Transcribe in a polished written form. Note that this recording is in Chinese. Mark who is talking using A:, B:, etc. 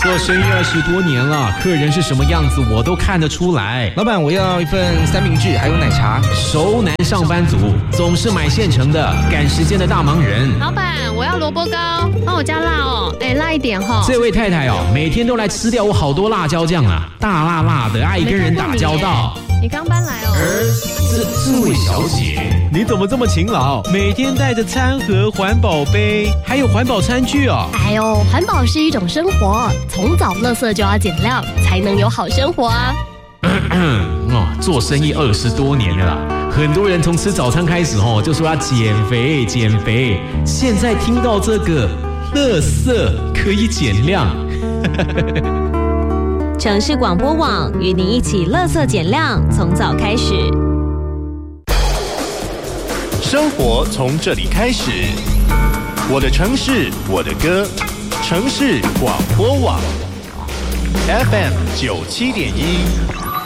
A: 做生意20多年了，客人是什么样子我都看得出来。
B: 老板，我要一份三明治，还有奶茶。
A: 熟男上班族总是买现成的，赶时间的大忙人。
C: 老板，我要萝卜糕，帮我加辣哦，辣一点哈。
A: 这位太太哦，每天都来吃掉我好多辣椒酱啊，大辣辣的，爱跟人打交道。
C: 你刚搬来哦。
A: 这位小姐，你怎么这么勤劳？每天带着餐盒、环保杯，还有环保餐具哦。
D: 哎呦，环保是一种生活，从早垃圾就要减量，才能有好生活啊。
A: 做生意20多年了啦，很多人从吃早餐开始就说要减肥减肥，现在听到这个垃圾可以减量。
E: 城市广播网与您一起垃圾减量，从早开始。
F: 生活从这里开始，我的城市，我的歌，城市广播网 FM 97.1。